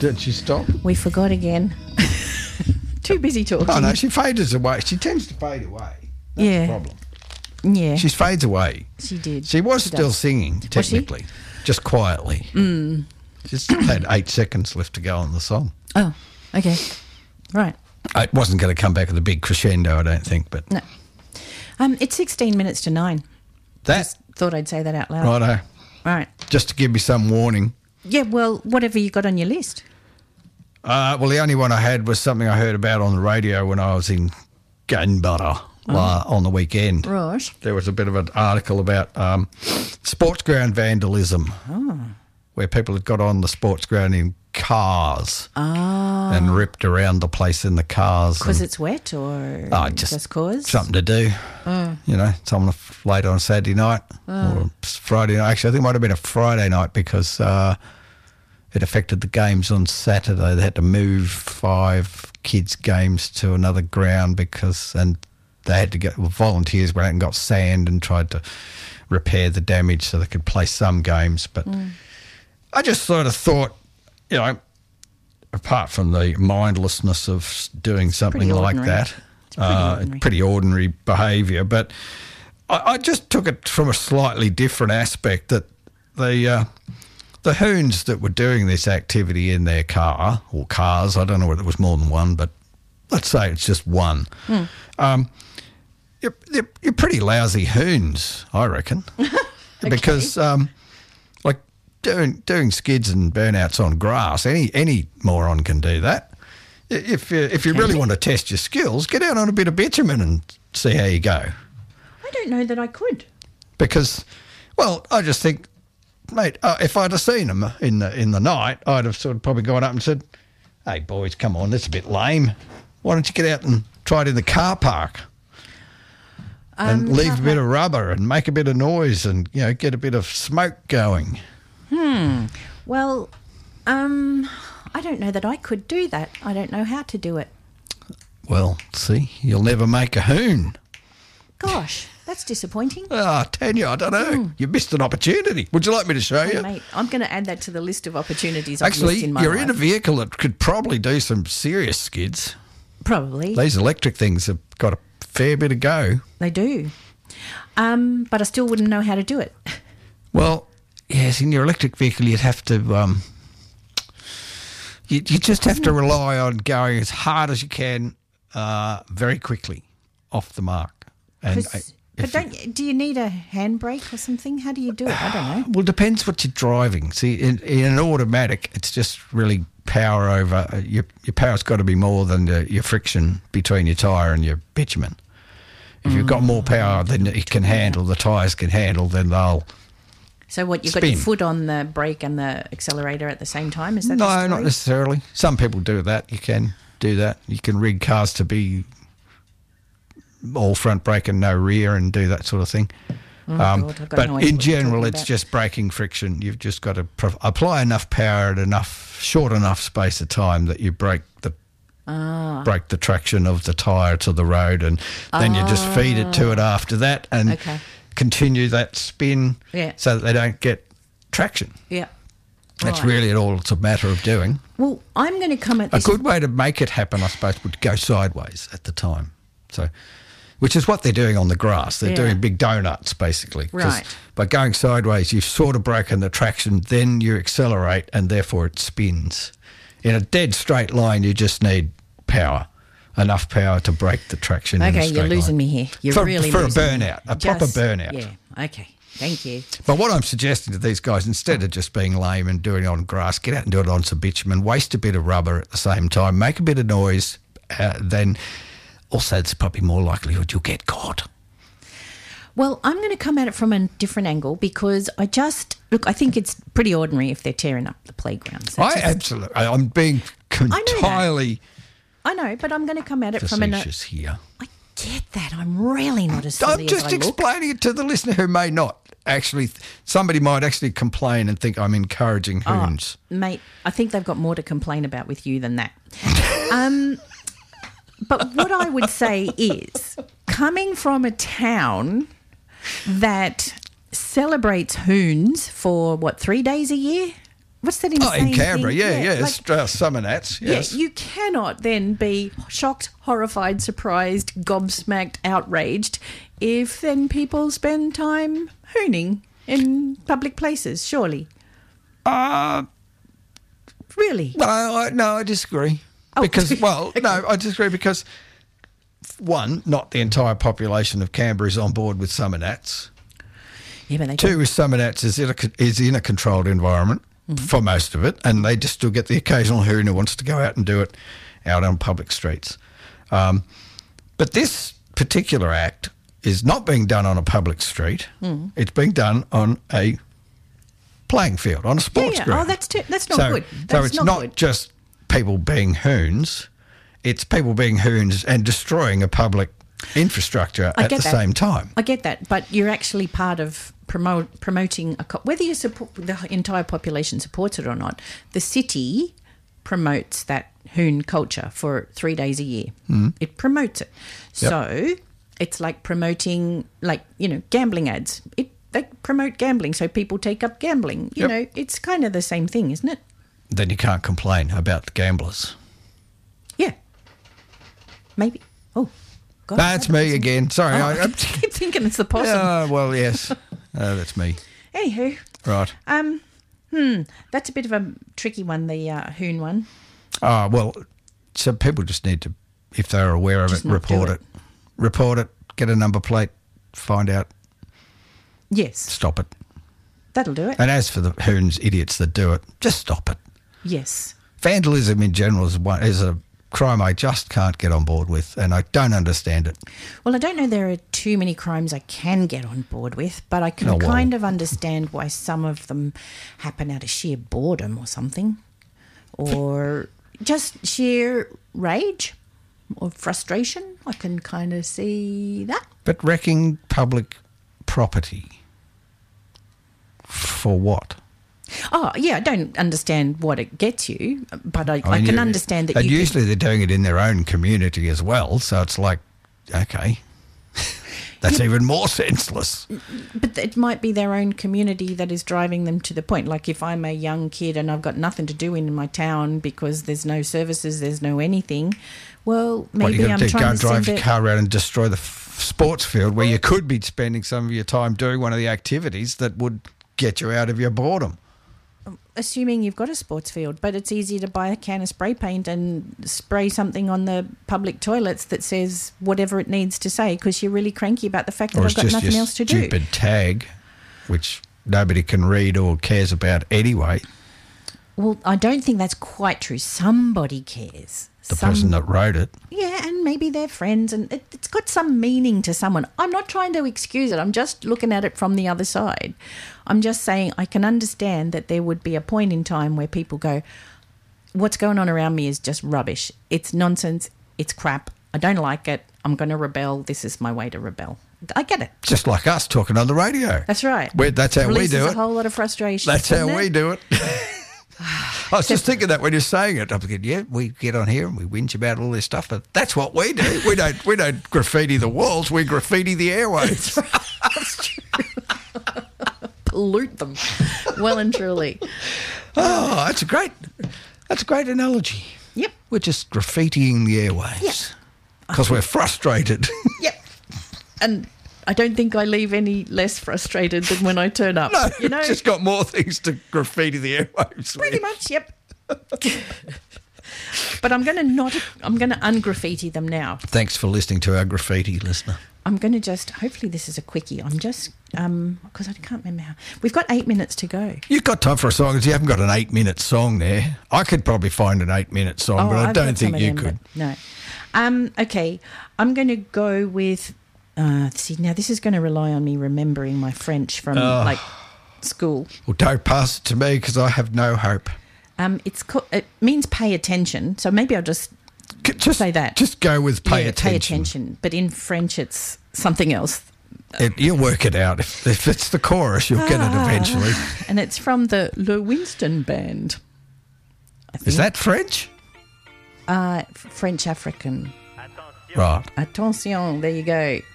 Did she stop? We forgot again. Too busy talking. Oh, no, she fades away. She tends to fade away. That's the problem. Yeah. She fades away. She did. She was She still does. singing, technically, just quietly. Just had 8 seconds left to go on the song. Oh, okay. Right. It wasn't going to come back with a big crescendo, I don't think, but... No. It's 16 minutes to 9. That... Thought I'd say that out loud. Righto. Right. Just to give me some warning. Yeah, well, whatever you got on your list. Well, the only one I had was something I heard about on the radio when I was in Gunbutter on the weekend. Right. There was a bit of an article about sports ground vandalism, where people had got on the sports ground in cars and ripped around the place in the cars. Because it's wet or just cause? Something to do. You know, someone late on a Saturday night or Friday night. Actually, I think it might have been a Friday night because it affected the games on Saturday. They had to move 5 kids' games to another ground and they had to get volunteers went out and got sand and tried to repair the damage so they could play some games. But I just sort of thought, you know, apart from the mindlessness of doing something like that, pretty ordinary behaviour, but I just took it from a slightly different aspect that the hoons that were doing this activity in their car or cars, I don't know whether it was more than one, but let's say it's just one. You're pretty lousy hoons, I reckon, because like doing skids and burnouts on grass, any moron can do that. If you really want to test your skills, get out on a bit of bitumen and see how you go. I don't know that I could. Because, well, I just think, mate, if I'd have seen them in the night, I'd have sort of probably gone up and said, "Hey boys, come on, that's a bit lame. Why don't you get out and try it in the car park?" And leave a bit of rubber and make a bit of noise and, you know, get a bit of smoke going. Well, I don't know that I could do that. I don't know how to do it. Well, see, you'll never make a hoon. Gosh, that's disappointing. Tanya, I don't know. You missed an opportunity. Would you like me to show you? Mate, I'm going to add that to the list of opportunities Actually, I've missed in my you're life. in a vehicle that could probably do some serious skids. Probably. These electric things have got a fair bit of go. They do. But I still wouldn't know how to do it. Well, yes, in your electric vehicle you'd have to... You just have to rely on going as hard as you can very quickly off the mark. And do you need a handbrake or something? How do you do it? I don't know. Well, it depends what you're driving. See, in an automatic, it's just really power over... your power's got to be more than your friction between your tyre and your bitumen. If you've got more power than it can handle, the tyres can handle, then they'll So what, you've spin. got your foot on the brake and the accelerator at the same time? Is that No, the story? not necessarily. Some people do that. You can do that. You can rig cars to be all front brake and no rear and do that sort of thing. God, I've got but no idea in what you're general, talking it's about. just braking friction. You've just got to apply enough power at short enough space of time that you break the traction of the tyre to the road, and then you just feed it to it after that and continue that spin so that they don't get traction. Yeah. That's really all it's a matter of doing. Well, I'm going to come at A this... good way to make it happen, I suppose, would go sideways at the time. So, which is what they're doing on the grass. They're doing big donuts, basically. 'Cause Right. by going sideways, you've sort of broken the traction, then you accelerate, and therefore it spins. In a dead straight line, you just need power, enough power to break the traction in a straight line. you're losing me here. You're really for a losing me. burnout, a proper burnout. Yeah, okay. Thank you. But what I'm suggesting to these guys, instead of just being lame and doing it on grass, get out and do it on some bitumen, waste a bit of rubber at the same time, make a bit of noise, then also it's probably more likelihood you'll get caught. Well, I'm going to come at it from a different angle because I think it's pretty ordinary if they're tearing up the playgrounds. Absolutely. I'm being entirely... I know, but I'm going to come at it facetious here. I get that. I'm really not as silly I'm just as I look. explaining it to the listener who may not actually... Somebody might actually complain and think I'm encouraging hoons. Mate, I think they've got more to complain about with you than that. But what I would say is, coming from a town that celebrates hoons for, 3 days a year? What's that insane in Canberra, thing? it's summer gnats, yes. Yeah, you cannot then be shocked, horrified, surprised, gobsmacked, outraged if then people spend time hooning in public places, surely. Really? No, I disagree. Oh. Because, Okay. no, I disagree because, one, not the entire population of Canberra is on board with summer gnats. Yeah, but they Two, is summer gnats is in a controlled environment for most of it, and they just still get the occasional hoon who wants to go out and do it out on public streets. But this particular act is not being done on a public street. It's being done on a playing field, on a sports ground. Oh, that's not good. So it's not good. just people being hoons, it's people being hoons and destroying a public infrastructure at the same time. I get that, but you're actually part of promoting whether you support the entire population supports it or not. The city promotes that hoon culture for 3 days a year. It promotes it. Yep. So it's like promoting, gambling ads. They promote gambling, so people take up gambling. You know, it's kind of the same thing, isn't it? Then you can't complain about the gamblers. Yeah. Maybe. Oh, God. That's me again. Sorry. I keep thinking it's the possum. Well, yes. That's me. Anywho. Right. That's a bit of a tricky one, the hoon one. Oh, well, so people just need to, if they're aware of Just it, not report do it. Report it, get a number plate, find out, Yes. stop it. That'll do it. And as for the hoons idiots that do it, just stop it. Yes. Vandalism in general is a crime I just can't get on board with, and I don't understand it. Well, I don't know there are too many crimes I can get on board with, but I can kind of understand why some of them happen out of sheer boredom or something, or just sheer rage or frustration. I can kind of see that. But wrecking public property for what? Oh, yeah, I don't understand what it gets you, but I mean, can understand that and you usually they're doing it in their own community as well, so it's like, okay, that's even more senseless. But it might be their own community that is driving them to the point. Like if I'm a young kid and I've got nothing to do in my town because there's no services, there's no anything, well, maybe what, I'm do, trying go to drive send your car around and destroy the sports field where you could be spending some of your time doing one of the activities that would get you out of your boredom. Assuming you've got a sports field, but it's easy to buy a can of spray paint and spray something on the public toilets that says whatever it needs to say because you're really cranky about the fact that I've got nothing else to do. Stupid tag, which nobody can read or cares about anyway. Well, I don't think that's quite true. Somebody cares. The person that wrote it. Yeah, and maybe they're friends, and it's got some meaning to someone. I'm not trying to excuse it. I'm just looking at it from the other side. I'm just saying I can understand that there would be a point in time where people go, what's going on around me is just rubbish. It's nonsense. It's crap. I don't like it. I'm going to rebel. This is my way to rebel. I get it. Just like us talking on the radio. That's right. That's how we do it. A whole lot of frustration. That's how we do it. I was just thinking that when you're saying it, I'm thinking, yeah, we get on here and we whinge about all this stuff, but that's what we do. We don't graffiti the walls, we graffiti the airwaves. That's true. Pollute them, well and truly. Oh, that's a great analogy. Yep. We're just graffitiing the airwaves because we're frustrated. Yep. And I don't think I leave any less frustrated than when I turn up. No, you know, just got more things to graffiti the airwaves. Pretty much, yep. But I'm going to ungraffiti them now. Thanks for listening to our graffiti, listener. I'm going to hopefully this is a quickie. I'm just, because I can't remember how. We've got 8 minutes to go. You've got time for a song, because you haven't got an 8-minute song there. I could probably find an 8-minute song, but I don't think you could. No. Okay, I'm going to go with, see, now this is going to rely on me remembering my French from, school. Well, don't pass it to me, because I have no hope. It means pay attention, so maybe I'll just say that. Just go with pay attention. Pay attention, but in French it's something else. You'll work it out. If it's the chorus, you'll get it eventually. And it's from the Le Winston Band. Is that French? French African. Right. Attention, there you go.